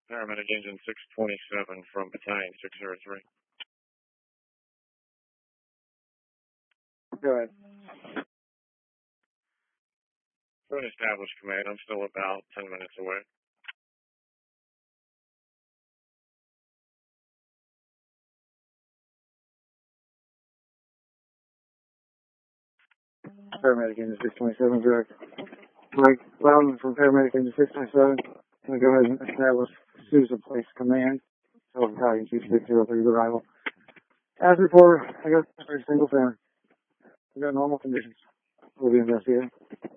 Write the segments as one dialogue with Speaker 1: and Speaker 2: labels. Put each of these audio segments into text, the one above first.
Speaker 1: Paramedic engine 627 from battalion 603.
Speaker 2: Go ahead.
Speaker 1: For an established command, I'm still about 10 minutes away.
Speaker 2: Paramedic engine 627, direct. Mike Loudon from Paramedic engine 627. Going to go ahead and establish Sousa Place Command. So battalion 2603 arrival. As reported, I got a single family. We got normal conditions. We'll be investigating.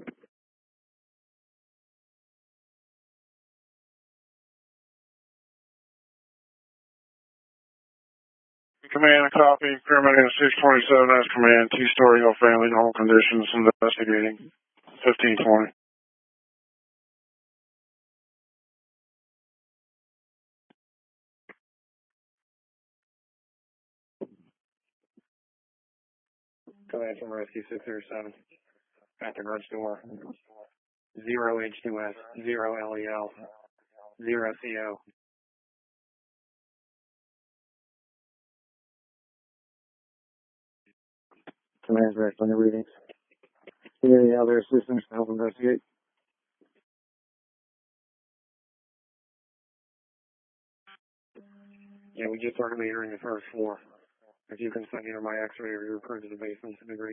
Speaker 1: Command, copy. Paramedic 627 as command. Two-story, no family, normal conditions, investigating. 1520.
Speaker 2: Command from Rescue 607. At the garage door. 0 H2S, 0 LEL, 0 CO. Command's direct on the readings. Any other assistance to help investigate? Yeah, we just started metering the first floor. If you can send either my x-ray or your crew to the basement, it'd be great.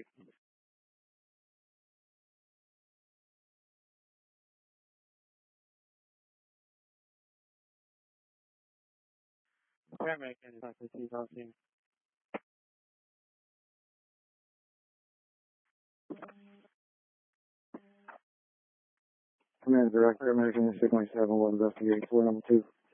Speaker 2: Command Director, American 627 will investigate floor number 2.